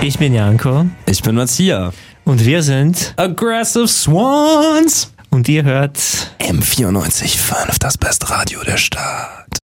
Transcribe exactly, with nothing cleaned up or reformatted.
Ich bin Janko. Ich bin Matthias. Und wir sind Aggressive Swans. Und ihr hört M vierundneunzig Komma fünf, das beste Radio der Stadt.